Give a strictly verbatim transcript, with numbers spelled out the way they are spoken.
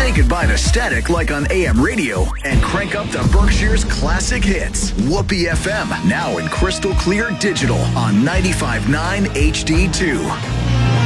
Say goodbye to static like on A M radio and crank up the Berkshire's classic hits. Whoopee F M, now in crystal clear digital on ninety-five point nine H D two.